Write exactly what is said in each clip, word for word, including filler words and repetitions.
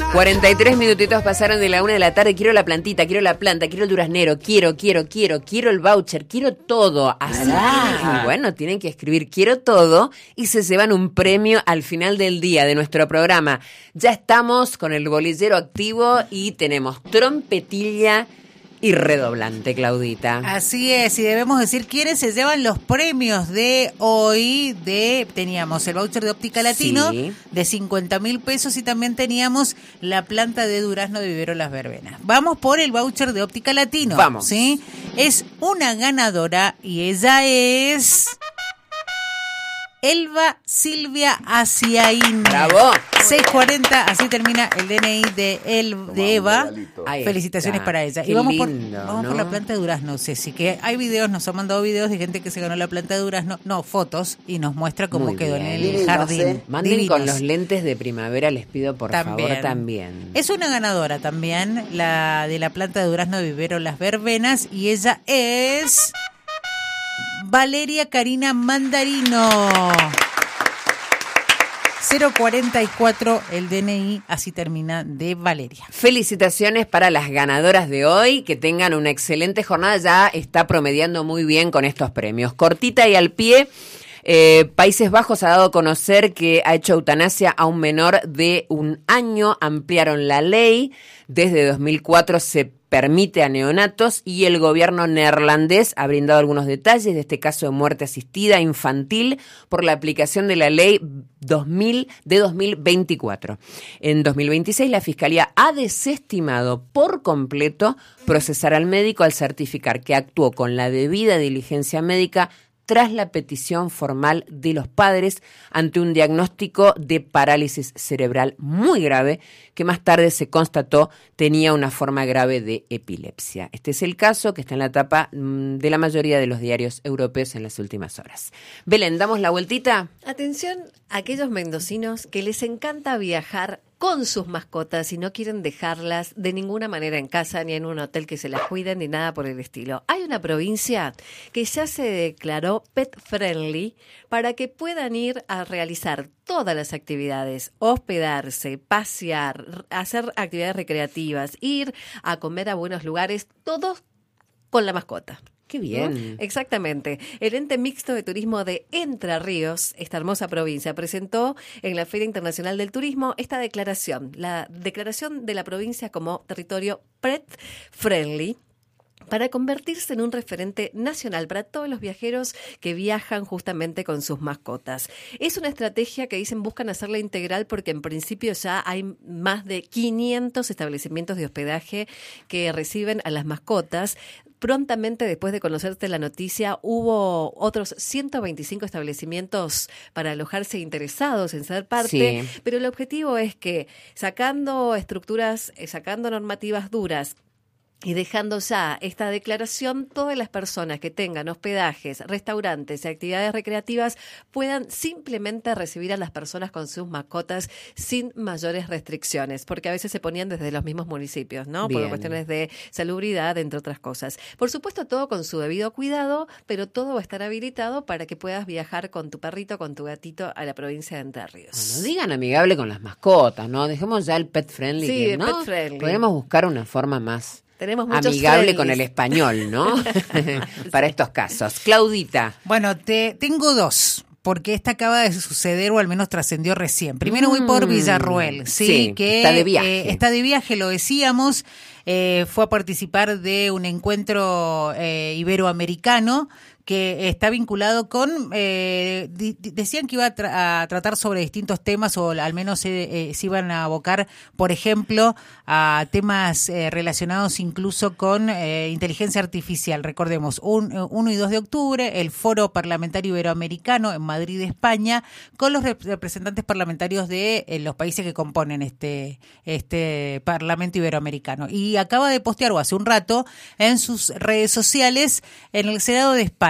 cuarenta y tres minutitos pasaron de la una de la tarde. Quiero la plantita, quiero la planta, quiero el duraznero, quiero, quiero, quiero, quiero el voucher, quiero todo. Así que, bueno, tienen que escribir quiero todo y se llevan un premio al final del día de nuestro programa. Ya estamos con el bolillero activo y tenemos trompetilla y redoblante, Claudita. Así es, y debemos decir quiénes se llevan los premios de hoy. De Teníamos el voucher de Óptica Latino, sí, de cincuenta mil pesos, y también teníamos la planta de durazno de Vivero Las Verbenas. Vamos por el voucher de Óptica Latino. Vamos. ¿Sí? Es una ganadora y ella es Elba Silvia Aciaín. ¡Bravo! seis cuarenta, así termina el D N I de, el, de Eva. Ahí Felicitaciones está. para ella. Qué y vamos, lindo, por, vamos ¿no? por la planta de durazno, Ceci, que hay videos, nos han mandado videos de gente que se ganó la planta de durazno, no, fotos, y nos muestra cómo Muy quedó bien. en el Divinos, jardín. ¿eh? Manden Divinos. con los lentes de primavera, les pido por También. favor también. Es una ganadora también, la de la planta de durazno de Vivero Las Verbenas, y ella es Valeria Karina Mandarino. cero cuarenta y cuatro el D N I, así termina, de Valeria. Felicitaciones para las ganadoras de hoy, que tengan una excelente jornada, ya está promediando muy bien con estos premios. Cortita y al pie, eh, Países Bajos ha dado a conocer que ha hecho eutanasia a un menor de un año, ampliaron la ley, desde dos mil cuatro se permite a neonatos, y el gobierno neerlandés ha brindado algunos detalles de este caso de muerte asistida infantil por la aplicación de la ley dos mil de dos mil veinticuatro. En dos mil veintiséis la Fiscalía ha desestimado por completo procesar al médico al certificar que actuó con la debida diligencia médica tras la petición formal de los padres ante un diagnóstico de parálisis cerebral muy grave que más tarde se constató tenía una forma grave de epilepsia. Este es el caso que está en la tapa de la mayoría de los diarios europeos en las últimas horas. Belén, ¿damos la vueltita? Atención a aquellos mendocinos que les encanta viajar con sus mascotas y no quieren dejarlas de ninguna manera en casa ni en un hotel que se las cuiden ni nada por el estilo. Hay una provincia que ya se declaró pet friendly para que puedan ir a realizar todas las actividades, hospedarse, pasear, hacer actividades recreativas, ir a comer a buenos lugares, todos con la mascota. ¡Qué bien! ¿No? Exactamente. El ente mixto de turismo de Entre Ríos, esta hermosa provincia, presentó en la Feria Internacional del Turismo esta declaración, la declaración de la provincia como territorio pet friendly, para convertirse en un referente nacional para todos los viajeros que viajan justamente con sus mascotas. Es una estrategia que dicen buscan hacerla integral porque en principio ya hay más de quinientos establecimientos de hospedaje que reciben a las mascotas. Prontamente, después de conocerte la noticia, hubo otros ciento veinticinco establecimientos para alojarse interesados en ser parte, sí, pero el objetivo es que sacando estructuras, sacando normativas duras, y dejando ya esta declaración, todas las personas que tengan hospedajes, restaurantes y actividades recreativas puedan simplemente recibir a las personas con sus mascotas sin mayores restricciones, porque a veces se ponían desde los mismos municipios, ¿no? Bien. Por cuestiones de salubridad, entre otras cosas. Por supuesto, todo con su debido cuidado, pero todo va a estar habilitado para que puedas viajar con tu perrito, con tu gatito a la provincia de Entre Ríos. Bueno, digan amigable con las mascotas, ¿no? Dejemos ya el pet friendly. Sí, que, ¿no? pet friendly. Podemos buscar una forma más Tenemos muchos amigable friendlies con el español, ¿no? Para estos casos. Claudita. Bueno, te tengo dos, porque esta acaba de suceder, o al menos trascendió recién. Primero voy por Villarruel, ¿sí? Sí, que está de viaje. Eh, está de viaje, lo decíamos, eh, fue a participar de un encuentro eh, iberoamericano que está vinculado con, eh, di, decían que iba a, tra- a tratar sobre distintos temas, o al menos eh, eh, se iban a abocar, por ejemplo, a temas eh, relacionados incluso con eh, inteligencia artificial. Recordemos, un, uno y dos de octubre, el Foro Parlamentario Iberoamericano en Madrid, España, con los rep- representantes parlamentarios de eh, los países que componen este, este Parlamento Iberoamericano. Y acaba de postear, o hace un rato, en sus redes sociales, en el Senado de España,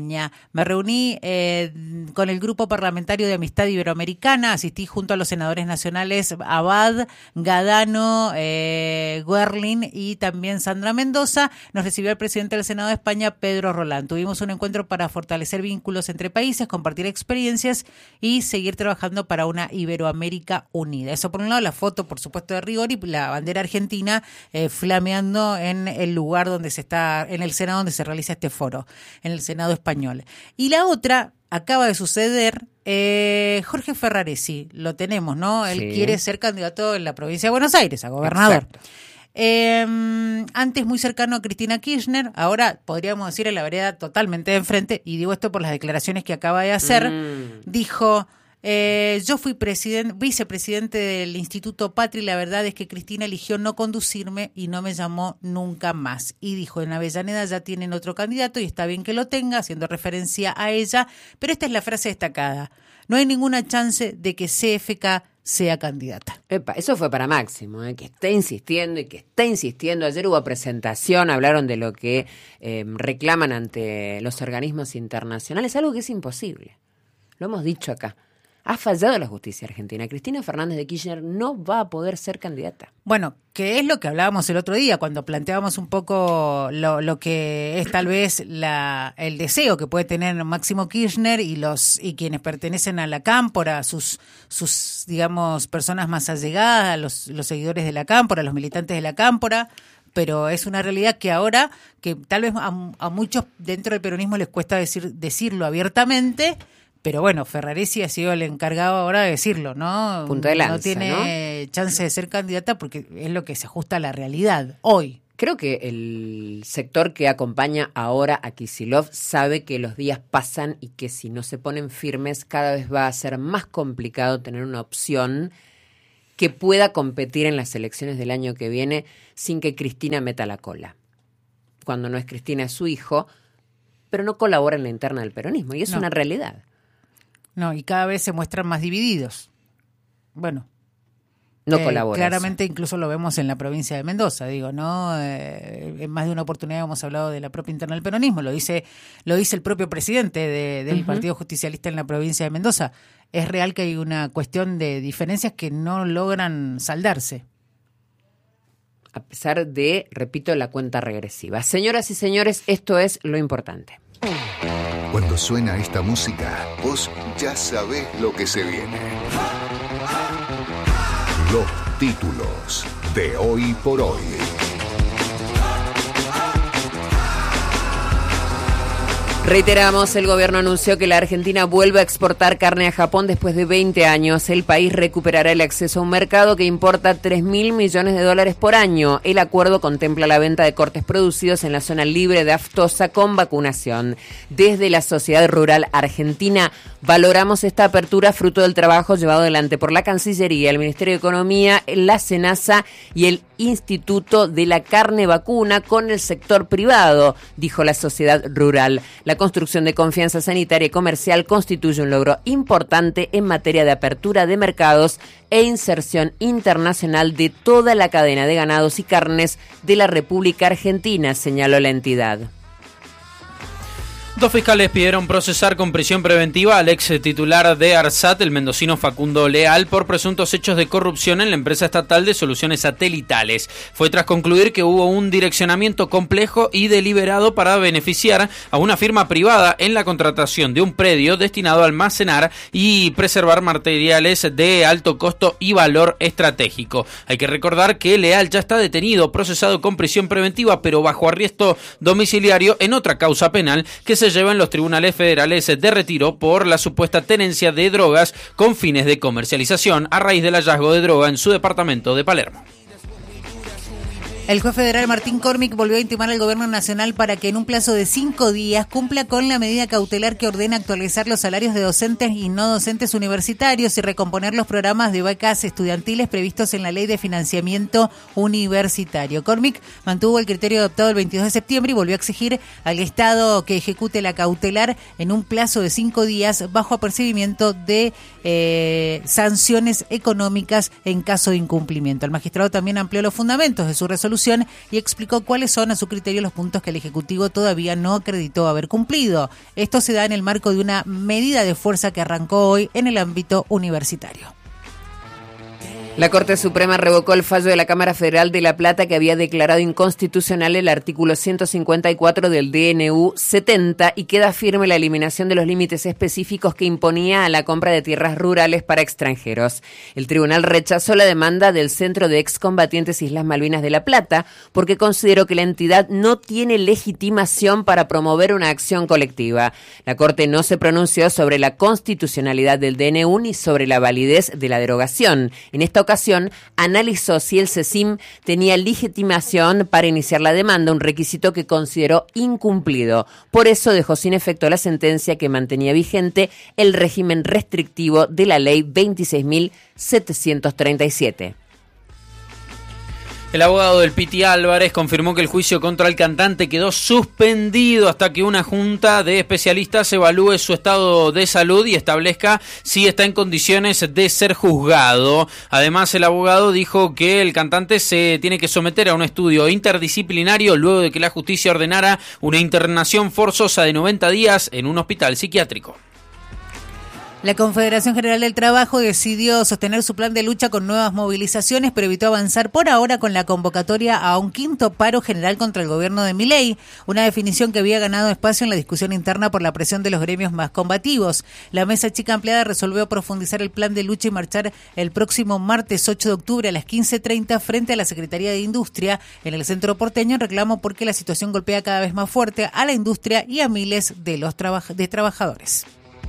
España. Me reuní eh, con el Grupo Parlamentario de Amistad Iberoamericana, asistí junto a los senadores nacionales Abad, Gadano, eh, Guerlin y también Sandra Mendoza. Nos recibió el presidente del Senado de España, Pedro Roland. Tuvimos un encuentro para fortalecer vínculos entre países, compartir experiencias y seguir trabajando para una Iberoamérica unida. Eso por un lado, la foto, por supuesto, de rigor y la bandera argentina eh, flameando en el lugar donde se está, en el Senado donde se realiza este foro, en el Senado español. Y la otra acaba de suceder, eh, Jorge Ferraresi, lo tenemos, ¿no? Él sí. quiere ser candidato en la provincia de Buenos Aires, a gobernador. Exacto. Eh, antes muy cercano a Cristina Kirchner, ahora podríamos decir en la vereda totalmente de enfrente, y digo esto por las declaraciones que acaba de hacer, mm. dijo... Eh, yo fui presidente, vicepresidente del Instituto Patria y la verdad es que Cristina eligió no conducirme y no me llamó nunca más. Y dijo, en Avellaneda ya tienen otro candidato y está bien que lo tenga, haciendo referencia a ella, pero esta es la frase destacada. No hay ninguna chance de que C F K sea candidata. Epa, eso fue para Máximo, ¿eh? que está insistiendo y que está insistiendo. Ayer hubo presentación, hablaron de lo que eh, reclaman ante los organismos internacionales, algo que es imposible. Lo hemos dicho acá. Ha fallado la justicia argentina. Cristina Fernández de Kirchner no va a poder ser candidata. Bueno, que es lo que hablábamos el otro día, cuando planteábamos un poco lo, lo que es tal vez la, el deseo que puede tener Máximo Kirchner y los y quienes pertenecen a la Cámpora, sus, sus digamos, personas más allegadas, los, los seguidores de la Cámpora, los militantes de la Cámpora. Pero es una realidad que ahora, que tal vez a, a muchos dentro del peronismo les cuesta decir, decirlo abiertamente. Pero bueno, Ferraresi ha sido el encargado ahora de decirlo, ¿no? Punto de lanza, no tiene ¿no? chance de ser candidata porque es lo que se ajusta a la realidad hoy. Creo que el sector que acompaña ahora a Kicillof sabe que los días pasan y que si no se ponen firmes cada vez va a ser más complicado tener una opción que pueda competir en las elecciones del año que viene sin que Cristina meta la cola. Cuando no es Cristina es su hijo, pero no colabora en la interna del peronismo y es no. una realidad. No, y cada vez se muestran más divididos. Bueno, no eh, colabora. Claramente eso. Incluso lo vemos en la provincia de Mendoza, digo, ¿no? Eh, en más de una oportunidad hemos hablado de la propia interna del peronismo, lo dice, lo dice el propio presidente de, del uh-huh. Partido Justicialista en la provincia de Mendoza. Es real que hay una cuestión de diferencias que no logran saldarse. A pesar de, repito, la cuenta regresiva. Señoras y señores, esto es lo importante. Cuando suena esta música, vos ya sabés lo que se viene. Los títulos de Hoy por Hoy. Reiteramos, el gobierno anunció que la Argentina vuelve a exportar carne a Japón después de veinte años. El país recuperará el acceso a un mercado que importa tres mil millones de dólares por año. El acuerdo contempla la venta de cortes producidos en la zona libre de aftosa con vacunación. Desde la Sociedad Rural Argentina valoramos esta apertura fruto del trabajo llevado adelante por la Cancillería, el Ministerio de Economía, la SENASA y el Instituto de la Carne Vacuna con el sector privado, dijo la Sociedad Rural. La construcción de confianza sanitaria y comercial constituye un logro importante en materia de apertura de mercados e inserción internacional de toda la cadena de ganados y carnes de la República Argentina, señaló la entidad. Dos fiscales pidieron procesar con prisión preventiva al ex titular de ARSAT, el mendocino Facundo Leal, por presuntos hechos de corrupción en la empresa estatal de soluciones satelitales. Fue tras concluir que hubo un direccionamiento complejo y deliberado para beneficiar a una firma privada en la contratación de un predio destinado a almacenar y preservar materiales de alto costo y valor estratégico. Hay que recordar que Leal ya está detenido, procesado con prisión preventiva, pero bajo arresto domiciliario en otra causa penal que se lleva en los tribunales federales de Retiro por la supuesta tenencia de drogas con fines de comercialización a raíz del hallazgo de droga en su departamento de Palermo. El juez federal Martín Cormick volvió a intimar al gobierno nacional para que en un plazo de cinco días cumpla con la medida cautelar que ordena actualizar los salarios de docentes y no docentes universitarios y recomponer los programas de becas estudiantiles previstos en la Ley de Financiamiento Universitario. Cormick mantuvo el criterio adoptado el veintidós de septiembre y volvió a exigir al Estado que ejecute la cautelar en un plazo de cinco días bajo apercibimiento de eh, sanciones económicas en caso de incumplimiento. El magistrado también amplió los fundamentos de su resolución Constitución y explicó cuáles son a su criterio los puntos que el Ejecutivo todavía no acreditó haber cumplido. Esto se da en el marco de una medida de fuerza que arrancó hoy en el ámbito universitario. La Corte Suprema revocó el fallo de la Cámara Federal de La Plata que había declarado inconstitucional el artículo ciento cincuenta y cuatro del D N U setenta y queda firme la eliminación de los límites específicos que imponía a la compra de tierras rurales para extranjeros. El tribunal rechazó la demanda del Centro de Excombatientes Islas Malvinas de La Plata porque consideró que la entidad no tiene legitimación para promover una acción colectiva. La Corte no se pronunció sobre la constitucionalidad del D N U ni sobre la validez de la derogación. En esta ocasión, analizó si el CECIM tenía legitimación para iniciar la demanda, un requisito que consideró incumplido. Por eso dejó sin efecto la sentencia que mantenía vigente el régimen restrictivo de la Ley veintiséis mil setecientos treinta y siete. El abogado del Piti Álvarez confirmó que el juicio contra el cantante quedó suspendido hasta que una junta de especialistas evalúe su estado de salud y establezca si está en condiciones de ser juzgado. Además, el abogado dijo que el cantante se tiene que someter a un estudio interdisciplinario luego de que la justicia ordenara una internación forzosa de noventa días en un hospital psiquiátrico. La Confederación General del Trabajo decidió sostener su plan de lucha con nuevas movilizaciones, pero evitó avanzar por ahora con la convocatoria a un quinto paro general contra el gobierno de Milei, una definición que había ganado espacio en la discusión interna por la presión de los gremios más combativos. La mesa chica ampliada resolvió profundizar el plan de lucha y marchar el próximo martes ocho de octubre a las quince treinta frente a la Secretaría de Industria en el centro porteño en reclamo porque la situación golpea cada vez más fuerte a la industria y a miles de los traba- de trabajadores.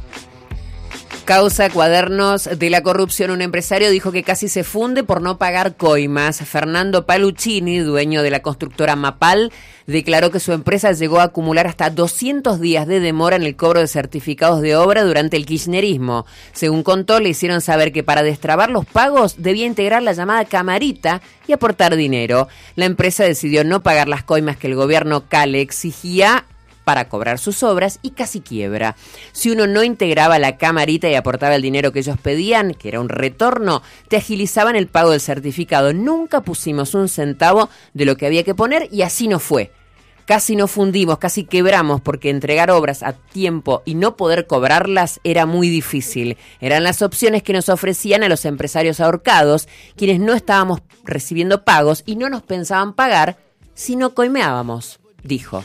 Causa Cuadernos de la Corrupción. Un empresario dijo que casi se funde por no pagar coimas. Fernando Paluccini, dueño de la constructora Mapal, declaró que su empresa llegó a acumular hasta doscientos días de demora en el cobro de certificados de obra durante el kirchnerismo. Según contó, le hicieron saber que para destrabar los pagos debía integrar la llamada camarita y aportar dinero. La empresa decidió no pagar las coimas que el gobierno K le exigía para cobrar sus obras y casi quiebra. Si uno no integraba la camarita y aportaba el dinero que ellos pedían, que era un retorno, te agilizaban el pago del certificado. Nunca pusimos un centavo de lo que había que poner y así no fue. Casi no fundimos, casi quebramos porque entregar obras a tiempo y no poder cobrarlas era muy difícil. Eran las opciones que nos ofrecían a los empresarios ahorcados, quienes no estábamos recibiendo pagos y no nos pensaban pagar si no coimeábamos, dijo.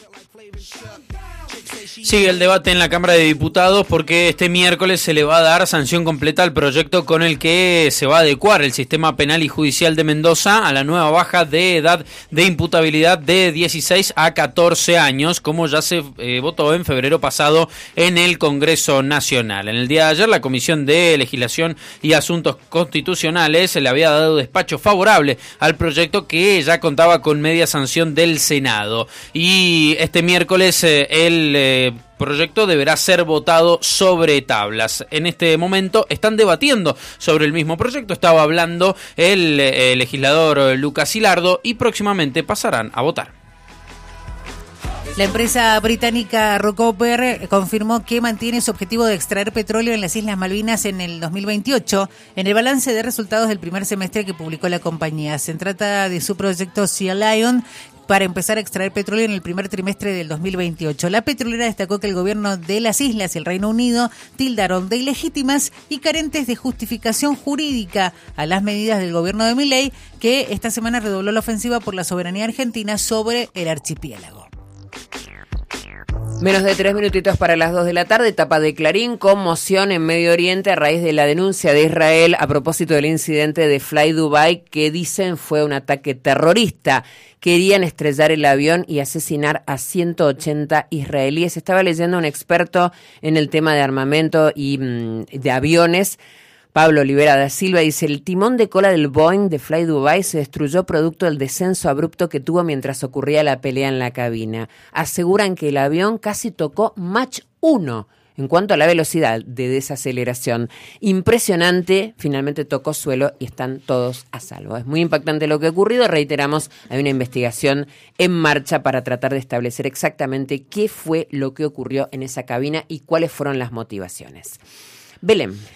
Sigue el debate en la Cámara de Diputados porque este miércoles se le va a dar sanción completa al proyecto con el que se va a adecuar el sistema penal y judicial de Mendoza a la nueva baja de edad de imputabilidad de dieciséis a catorce años, como ya se eh, votó en febrero pasado en el Congreso Nacional. En el día de ayer, la Comisión de Legislación y Asuntos Constitucionales le había dado despacho favorable al proyecto que ya contaba con media sanción del Senado. Y este miércoles eh, el eh, proyecto deberá ser votado sobre tablas. En este momento están debatiendo sobre el mismo proyecto. Estaba hablando el, el legislador Lucas Hilardo y próximamente pasarán a votar. La empresa británica Rockefeller confirmó que mantiene su objetivo de extraer petróleo en las Islas Malvinas en el dos mil veintiocho, en el balance de resultados del primer semestre que publicó la compañía. Se trata de su proyecto Sea Lion, para empezar a extraer petróleo en el primer trimestre del dos mil veintiocho. La petrolera destacó que el gobierno de las islas y el Reino Unido tildaron de ilegítimas y carentes de justificación jurídica a las medidas del gobierno de Milei, que esta semana redobló la ofensiva por la soberanía argentina sobre el archipiélago. Menos de tres minutitos para las dos de la tarde, etapa de Clarín, conmoción en Medio Oriente a raíz de la denuncia de Israel a propósito del incidente de Fly Dubai que dicen fue un ataque terrorista. Querían estrellar el avión y asesinar a ciento ochenta israelíes. Estaba leyendo a un experto en el tema de armamento y mmm, de aviones, Pablo Olivera da Silva, dice: el timón de cola del Boeing de Fly Dubai se destruyó producto del descenso abrupto que tuvo mientras ocurría la pelea en la cabina. Aseguran que el avión casi tocó Mach uno en cuanto a la velocidad de desaceleración. Impresionante, finalmente tocó suelo y están todos a salvo. Es muy impactante lo que ha ocurrido. Reiteramos, hay una investigación en marcha para tratar de establecer exactamente qué fue lo que ocurrió en esa cabina y cuáles fueron las motivaciones. Belén.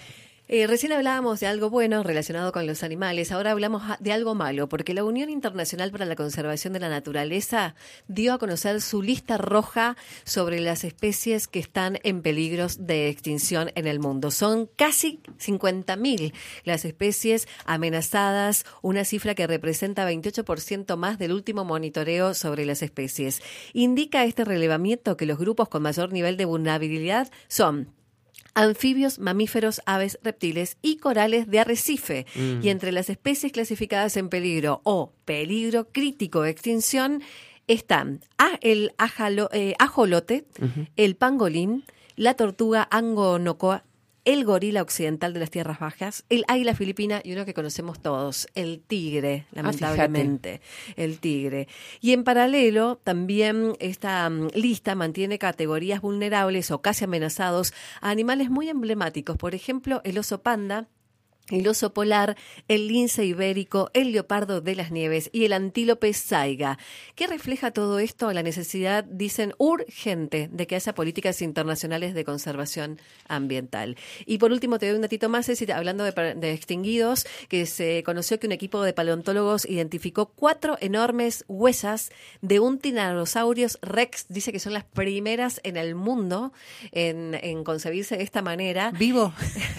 Eh, recién hablábamos de algo bueno relacionado con los animales, ahora hablamos de algo malo, porque la Unión Internacional para la Conservación de la Naturaleza dio a conocer su lista roja sobre las especies que están en peligro de extinción en el mundo. Son casi cincuenta mil las especies amenazadas, una cifra que representa veintiocho por ciento más del último monitoreo sobre las especies. Indica este relevamiento que los grupos con mayor nivel de vulnerabilidad son anfibios, mamíferos, aves, reptiles y corales de arrecife. Mm. Y entre las especies clasificadas en peligro o peligro crítico de extinción están a, el ajalo, eh, ajolote, uh-huh. el pangolín, la tortuga angonocoa, el gorila occidental de las tierras bajas, el águila filipina y uno que conocemos todos, el tigre, lamentablemente, ah, el tigre. Y en paralelo, también esta um, lista mantiene categorías vulnerables o casi amenazados a animales muy emblemáticos, por ejemplo, el oso panda, el oso polar, el lince ibérico, el leopardo de las nieves y el antílope saiga. ¿Qué refleja todo esto? La necesidad, dicen, urgente de que haya políticas internacionales de conservación ambiental. Y por último, te doy un datito más, Ceci, hablando de, de extinguidos, que se conoció que un equipo de paleontólogos identificó cuatro enormes huellas de un Tyrannosaurus rex. Dice que son las primeras en el mundo en, en concebirse de esta manera. ¿Vivo?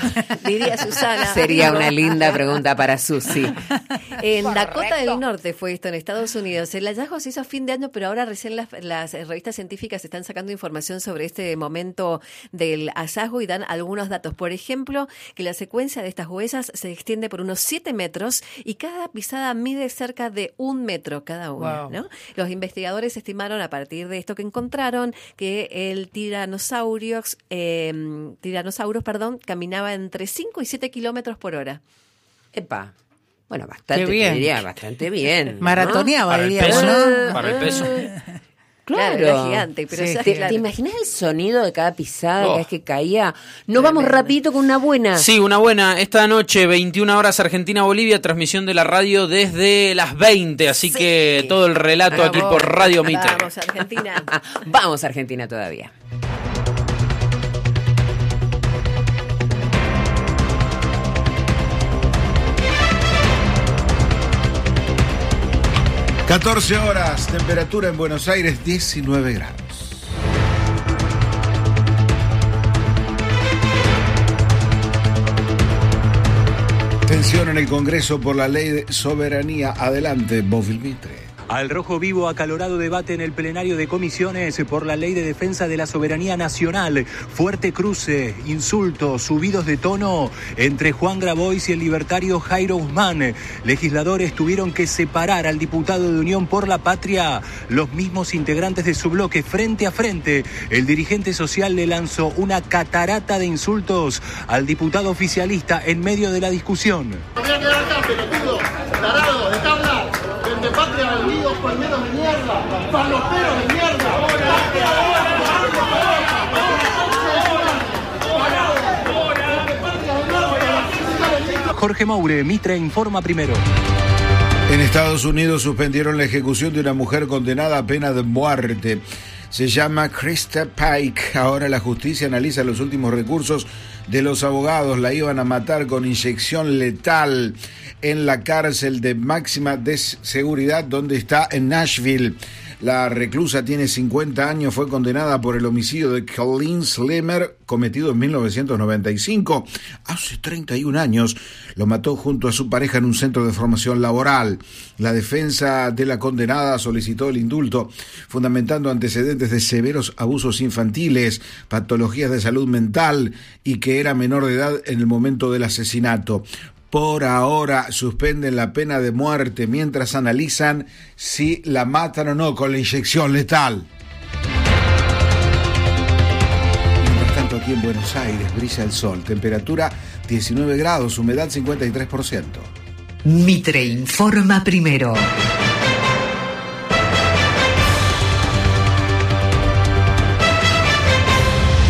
Diría Susana. Sería una linda pregunta para Susi. En Correcto. Dakota del Norte fue esto, en Estados Unidos. El hallazgo se hizo a fin de año, pero ahora recién las, las revistas científicas están sacando información sobre este momento del hallazgo y dan algunos datos. Por ejemplo, que la secuencia de estas huellas se extiende por unos siete metros y cada pisada mide cerca de un metro cada una. Wow. ¿No? Los investigadores estimaron, a partir de esto que encontraron, que el Tyrannosaurus, eh, Tyrannosaurus perdón, caminaba entre cinco y siete kilómetros por hora. Epa. Bueno, bastante, te diría, bastante bien. ¿No? Maratoneaba, para el diría, peso, ¿no? Para el peso. Claro, Claro, era gigante, pero sí, ya, ¿Te, claro. ¿Te imaginas el sonido de cada pisada, Oh. cada vez que caía? No vamos rapidito con una buena. Sí, una buena. Esta noche, veintiuna horas Argentina-Bolivia, transmisión de la radio desde las veinte. Así Sí. que todo el relato Vamos, aquí por Radio Mitre. Vamos, Argentina. Vamos, Argentina todavía. catorce horas, temperatura en Buenos Aires diecinueve grados. Tensión en el Congreso por la ley de soberanía. Adelante, Bóvil Mitre. Al rojo vivo, acalorado debate en el plenario de comisiones por la ley de defensa de la soberanía nacional. Fuerte cruce, insultos, subidos de tono entre Juan Grabois y el libertario Jairo Guzmán. Legisladores tuvieron que separar al diputado de Unión por la Patria. Los mismos integrantes de su bloque, frente a frente, el dirigente social le lanzó una catarata de insultos al diputado oficialista en medio de la discusión. Me voy a quedar acá, pelotudo, tarado, de tabla, de patria vendidos, palmeros de mierda, faloperos de mierda. Jorge Moure, Mitre informa primero. En Estados Unidos suspendieron la ejecución de una mujer condenada a pena de muerte. Se llama Krista Pike. Ahora la justicia analiza los últimos recursos de los abogados. La iban a matar con inyección letal en la cárcel de máxima de seguridad donde está en Nashville. La reclusa tiene cincuenta años, fue condenada por el homicidio de Colleen Slimmer cometido en mil novecientos noventa y cinco. Hace treinta y un años lo mató junto a su pareja en un centro de formación laboral. La defensa de la condenada solicitó el indulto, fundamentando antecedentes de severos abusos infantiles, patologías de salud mental y que era menor de edad en el momento del asesinato. Por ahora suspenden la pena de muerte mientras analizan si la matan o no con la inyección letal. Mientras tanto, aquí en Buenos Aires brilla el sol, temperatura diecinueve grados, humedad cincuenta y tres por ciento. Mitre informa primero.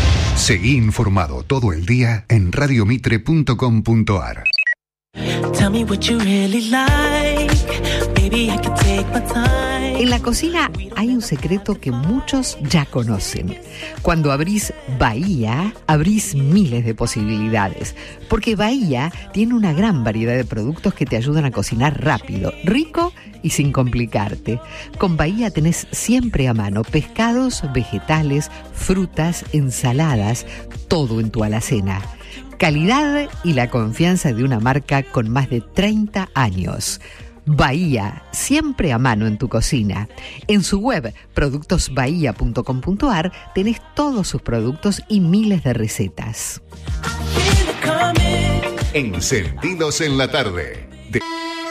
Seguí informado todo el día en radiomitre punto com punto ar. me what you really like. Baby, I can take my time. En la cocina hay un secreto que muchos ya conocen. Cuando abrís Bahía, abrís miles de posibilidades. Porque Bahía tiene una gran variedad de productos que te ayudan a cocinar rápido, rico y sin complicarte. Con Bahía tenés siempre a mano pescados, vegetales, frutas, ensaladas, todo en tu alacena. Calidad y la confianza de una marca con más de treinta años. Bahía, siempre a mano en tu cocina. En su web, productos bahía punto com punto a r, tenés todos sus productos y miles de recetas. Encendidos en la tarde. De...